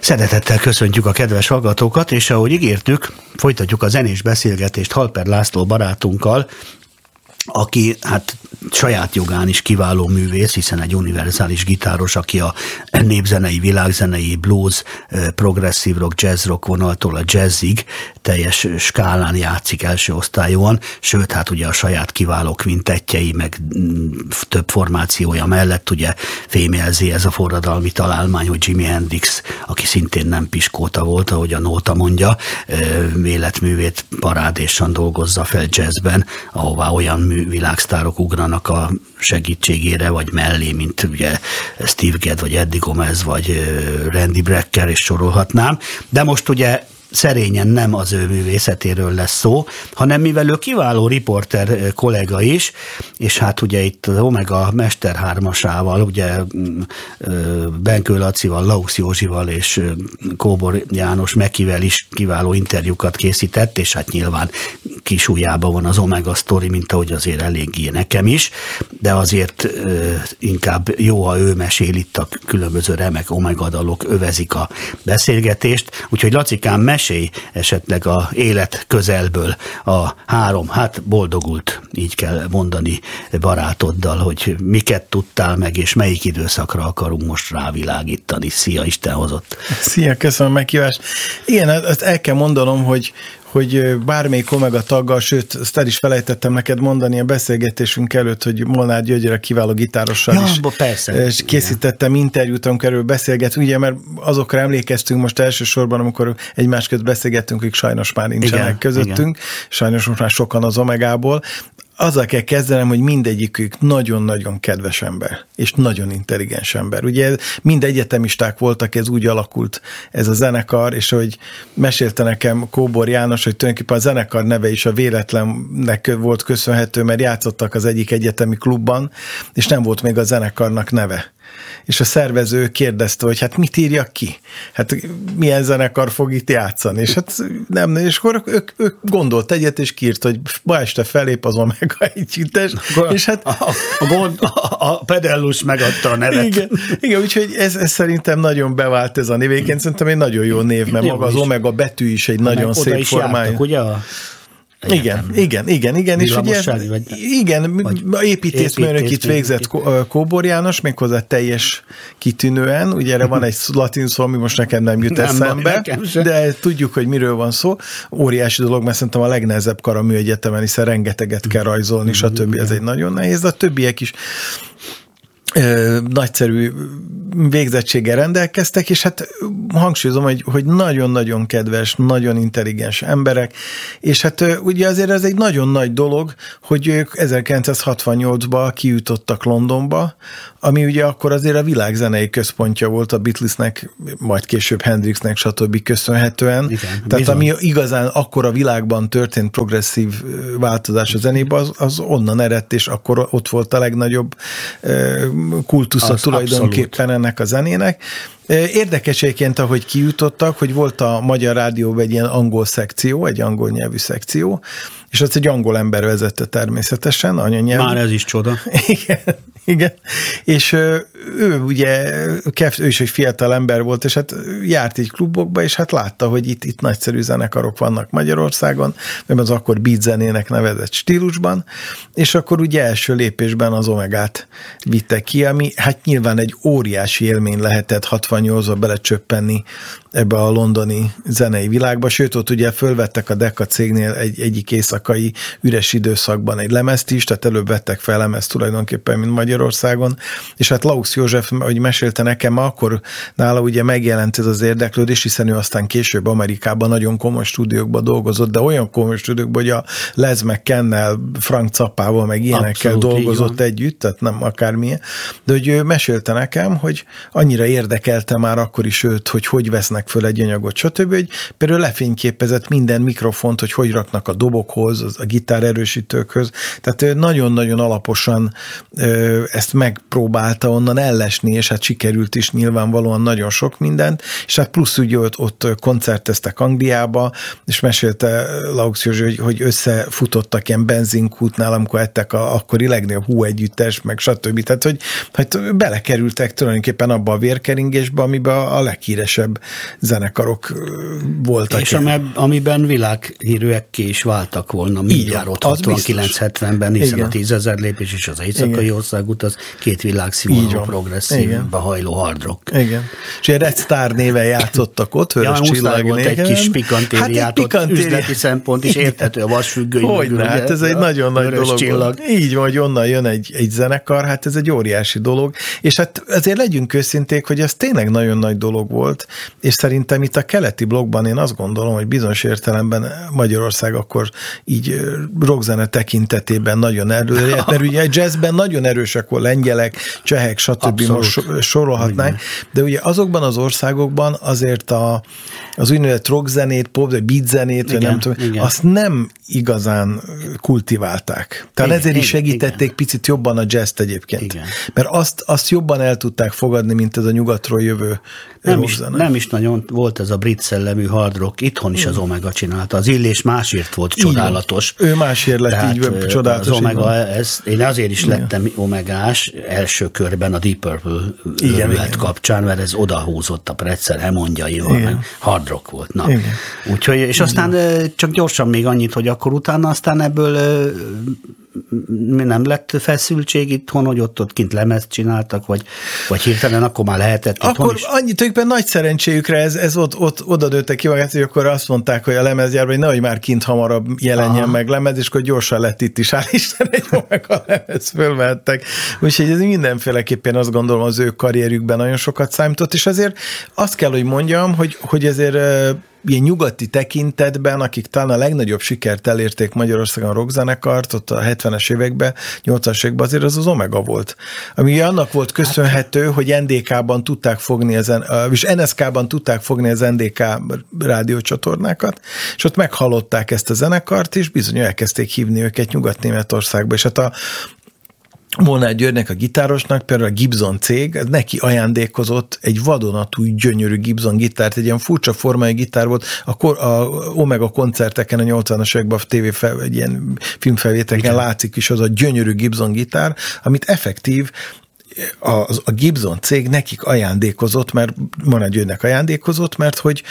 Szeretettel köszöntjük a kedves hallgatókat, és ahogy ígértük, folytatjuk a zenés beszélgetést Halper László barátunkkal, aki hát saját jogán is kiváló művész, hiszen egy univerzális gitáros, aki a népzenei, világzenei, blues, progresszív rock, jazz rock vonaltól a jazzig teljes skálán játszik első osztályúan, sőt, hát ugye a saját kiváló kvintettjei, meg több formációja mellett ugye fémjelzi ez a forradalmi találmány, hogy Jimi Hendrix, aki szintén nem piskóta volt, ahogy a nóta mondja, életművét parádésan dolgozza fel jazzben, ahová olyan világsztárok ugranak a segítségére, vagy mellé, mint ugye Steve Gadd, vagy Eddie Gomez, vagy Randy Brecker, és sorolhatnám. De most ugye szerényen nem az ő művészetéről lesz szó, hanem mivel ő kiváló riporter kollega is, és hát ugye itt az Omega Mester 3-asával, ugye Benkő Lacival, Laux Józsival és Kóbor János Mekivel is kiváló interjúkat készített, és hát nyilván kis ujjában van az Omega Story, mint ahogy azért eléggé nekem is, de azért inkább jó, ha ő mesél, itt a különböző remek Omega dalok övezik a beszélgetést, úgyhogy Lacikám, mesélj esetleg a élet közelből a három, hát boldogult, így kell mondani, barátoddal, hogy miket tudtál meg, és melyik időszakra akarunk most rávilágítani. Szia, Isten hozott! Szia, köszönöm a meghívást. Igen, ezt el kell mondanom, hogy bármelyik Omega taggal, sőt, ezt el is felejtettem neked mondani a beszélgetésünk előtt, hogy Molnár Györgyel, a kiváló gitárossal is persze, készítettem interjút, amikor erről beszélgetünk, ugye, mert azokra emlékeztünk most elsősorban, amikor egymás között beszélgettünk, hogy sajnos már nincsenek közöttünk, sajnos most már sokan az Omegából. Azzal kell kezdenem, hogy mindegyikük nagyon-nagyon kedves ember, és nagyon intelligens ember. Ugye mind egyetemisták voltak, ez úgy alakult ez a zenekar, és hogy mesélte nekem Kóbor János, hogy tulajdonképpen a zenekar neve is a véletlennek volt köszönhető, mert játszottak az egyik egyetemi klubban, és nem volt még a zenekarnak neve. És a szervező kérdezte, hogy hát mit írjak ki? Hát milyen zenekar fog itt játszani? És hát nem, és akkor ők gondolt egyet, és kiírt, hogy ma este felép az Omega együttes, és hát a pedellus megadta a nevet. Igen, úgyhogy ez szerintem nagyon bevált ez a név. Én szerintem egy nagyon jó név, mert maga az Omega betű is egy nagyon szép formája. Ugye Igen. És ugye építészmérnök itt végzett Kóbor János, méghozzá teljes kitűnően, ugye erre van egy latin szó, ami most nekem nem jut eszembe, de tudjuk, hogy miről van szó. Óriási dolog, mert szerintem a legnehezebb kar a műegyetemen, hiszen rengeteget kell rajzolni, stb. Ez egy nagyon nehéz, de a többiek is nagyszerű végzettséggel rendelkeztek, és hát hangsúlyozom, hogy nagyon-nagyon kedves, nagyon intelligens emberek, és hát ugye azért ez egy nagyon nagy dolog, hogy ők 1968-ban kijutottak Londonba, ami ugye akkor azért a világzenei központja volt a Beatlesnek, majd később Hendrixnek, stb. Köszönhetően. Igen, tehát ami igazán akkor a világban történt progresszív változás a zenében, az onnan eredt, és akkor ott volt a legnagyobb kultusza tulajdonképpen ennek a zenének. Érdekes egyébként, ahogy kijutottak, hogy volt a Magyar Rádióban egy ilyen angol szekció, egy angol nyelvű szekció, és azt egy angol ember vezette természetesen, anyanyelvű. Már ez is csoda. Igen. És ő ugye, ő is egy fiatal ember volt, és hát járt így klubokba, és hát látta, hogy itt nagyszerű zenekarok vannak Magyarországon, mert az akkor beat zenének nevezett stílusban, és akkor ugye első lépésben az Omegát vitte ki, ami hát nyilván egy óriási élmény lehetett 68-ba belecsöppenni ebbe a londoni zenei világba, sőt, ott ugye fölvettek a Decca cégnél egyik éjszakai üres időszakban egy lemezt is, tehát előbb vettek fel lemezt tulajdonképpen, mint Magyarországon, és hát Laux József, ahogy mesélte nekem, akkor nála ugye megjelent ez az érdeklődés, hiszen ő aztán később Amerikában nagyon komoly stúdiókban dolgozott, de olyan komoly stúdiókban, hogy a Les McCannel, Frank Zappával, meg ilyenekkel dolgozott együtt, tehát nem akármilyen, de hogy ő mesélte nekem, hogy annyira érdekelte már akkor is őt, hogy vesznek föl egy anyagot, stb., hogy például lefényképezett minden mikrofont, hogy raknak a dobokhoz, a gitár erősítőkhöz, tehát nagyon-nagyon alaposan ezt megpróbálta onnan ellesni, és hát sikerült is nyilvánvalóan nagyon sok mindent, és hát plusz ugye ott koncerteztek Angliába, és mesélte Laux Józsi, hogy összefutottak ilyen benzinkútnál, amikor ettek a akkori legnagyobb Hú együttes, meg stb. Tehát, hogy belekerültek tulajdonképpen abba a vérkeringésbe, amiben a leghíresebb zenekarok voltak. És amiben világhírűekké is váltak volna mindjárt ott 69-70-ben, hiszen igen. A 10 000 lépés és az Éjszakai Országút az két világszínvonalú progresszívbe hajló hard rock. Igen. És ilyen Red Star néven játszottak ott, Vörös Csillag volt egy kis pikantériát, ott üzleti szempont is érthető a vasfüggöny. Hogyne, hát ez egy nagyon nagy dolog. Csillag. Így van, hogy onnan jön egy zenekar, hát ez egy óriási dolog, és hát azért legyünk őszinték, hogy ez tényleg nagyon nagy dolog volt, és szerintem itt a keleti blokkban én azt gondolom, hogy bizonyos értelemben Magyarország akkor így rockzene tekintetében nagyon erős, mert ugye jazzben nagyon erősek volt lengyelek, csehek, stb. Most sorolhatnánk, de ugye azokban az országokban azért az úgynevezett rockzenét, pop, vagy beatzenét, vagy nem tudom, azt nem igazán kultiválták. Tehát ezért is segítették picit jobban a jazzt egyébként. Igen. Mert azt jobban el tudták fogadni, mint ez a nyugatról jövő rockzene. Nem is nagyon volt ez a brit szellemű hard rock. Itthon is az Omega csinálta. Az Illés másért volt csodálatos. Ő másért lett így csodálatos. Az Omega, én azért is lettem omegás első körben a Deep Purple kapcsán, mert ez odahúzott a Pretzel Hemondjaival, meg hard rock volt. Na. Úgyhogy, és aztán csak gyorsan még annyit, hogy akkor utána aztán ebből nem lett feszültség itthon, hogy ott kint lemezt csináltak, vagy hirtelen akkor már lehetett itthon akkor is? Annyit, hogy nagy szerencséjükre ez ott oda dőltek ki magát, hogy akkor azt mondták, hogy a lemezgyárban, hogy nehogy már kint hamarabb jelenjen meg lemez, és akkor gyorsan lett itt is, hál' Isten, egy Omega lemez fölvehettek. Úgyhogy ez mindenféleképpen azt gondolom az ő karrierjükben nagyon sokat számított, és azért azt kell, hogy mondjam, hogy ezért ilyen nyugati tekintetben, akik talán a legnagyobb sikert elérték Magyarországon a rockzenekart, ott a 70-es években, 80-as években azért az Omega volt. Ami annak volt köszönhető, hogy NDK-ban tudták fogni, és NSK-ban tudták fogni az NDK rádiócsatornákat, és ott meghallották ezt a zenekart, és bizony elkezdték hívni őket Nyugat-Németországba, és hát a Molnár Györgynek, a gitárosnak, például a Gibson cég, neki ajándékozott egy vadonatúj, gyönyörű Gibson gitárt, egy ilyen furcsa formájú gitár volt, a Omega koncerteken a 80-as években egy ilyen filmfelvételeken látszik is az a gyönyörű Gibson gitár, amit effektív a Gibson cég nekik ajándékozott, mert Molnár Györgynek ajándékozott, mert hogy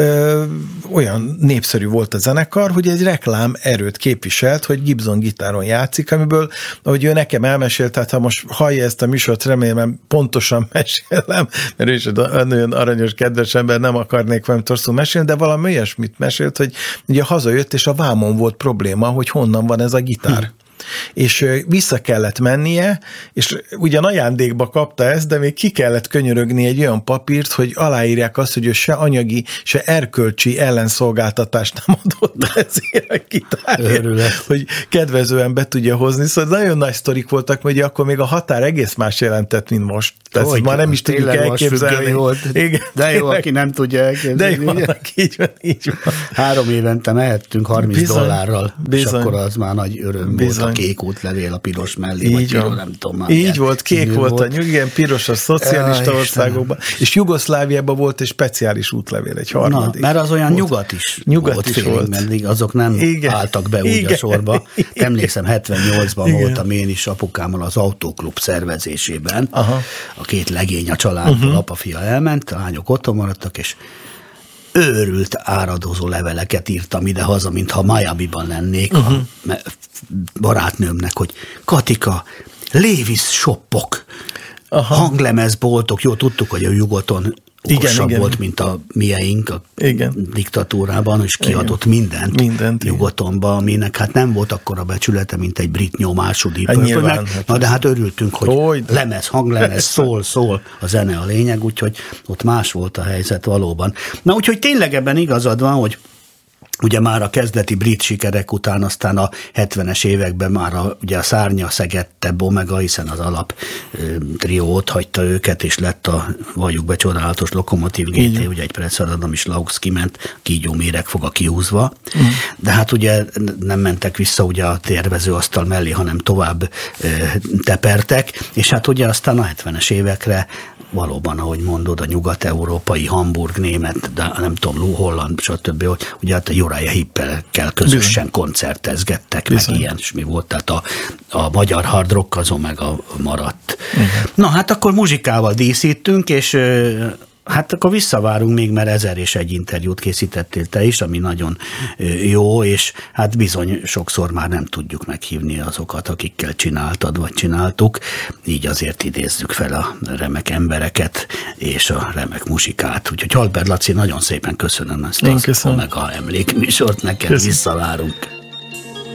olyan népszerű volt a zenekar, hogy egy reklám erőt képviselt, hogy Gibson gitáron játszik, amiből, ahogy ő nekem elmesélt, tehát ha most hallja ezt a műsort, remélem pontosan mesélem, mert ő is nagyon aranyos, kedves ember, nem akarnék valami torszul mesélni, de valami olyasmit mesélt, hogy ugye hazajött, és a vámon volt probléma, hogy honnan van ez a gitár. És vissza kellett mennie, és ugyan ajándékba kapta ezt, de még ki kellett könyörögni egy olyan papírt, hogy aláírják azt, hogy ő se anyagi, se erkölcsi ellenszolgáltatást nem adott ezért a gitárért, hogy kedvezően be tudja hozni. Szóval nagyon nagy sztorik voltak, hogy akkor még a határ egész más jelentett, mint most. Tehát már nem is tudjuk elképzelni. Igen, de jó, aki nem tudja elképzelni. De jó, így van. 3 évente mehettünk $30, és akkor az már nagy öröm volt. A kék útlevél a piros mellé, így vagy piros, nem tudom már. Így volt, kék volt a igen, piros a szocialista országokban, és Jugoszláviában volt egy speciális útlevél, egy harmadik. Na, mert az olyan nyugat is volt. Mert azok nem álltak be úgy a sorba. Emlékszem, 78-ban voltam én is apukámmal az autóklub szervezésében. Aha. A 2 legény a családból, apa-fia elment, a lányok otthon maradtak, és őrült áradozó leveleket írtam ide-haza, mintha Miami-ban lennék a barátnőmnek, hogy Katika, Levi's shopok, hanglemezboltok, jó, tudtuk, hogy a Jugoton okosabb volt, mint a mieink a diktatúrában, és kiadott mindent Jugotonba, aminek hát nem volt akkora becsülete, mint egy brit nyomású Deep. Na de hát örültünk, hogy lemez, hanglemez, szól, a zene a lényeg, úgyhogy ott más volt a helyzet valóban. Na úgyhogy tényleg ebben igazad van, hogy Ugye már a kezdeti brit sikerek után aztán a 70-es években már ugye a szárnya szegette Omega, hiszen az alap trió ott hagyta őket, és lett a valljuk be csodálatos Lokomotív GT, ugye egy Predszaradam is Laux kiment, kígyó méregfoga kihúzva, de hát ugye nem mentek vissza ugye a tervezőasztal mellé, hanem tovább tepertek, és hát ugye aztán a 70-es évekre valóban, ahogy mondod, a nyugat-európai, Hamburg, német, de nem tudom, holland, stb. Ugye hát a Uriah Heep-kel közösen koncertezgettek, meg ilyen, és mi volt, tehát a magyar hard rock azon meg a maradt. Na hát akkor muzsikával díszítünk, és hát akkor visszavárunk még, mert 1001 interjút készítettél te is, ami nagyon jó, és hát bizony sokszor már nem tudjuk meghívni azokat, akikkel csináltad, vagy csináltuk, így azért idézzük fel a remek embereket, és a remek muzsikát. Úgyhogy Halper Laci, nagyon szépen köszönöm ezt az Omega emlékműsort, neked visszavárunk.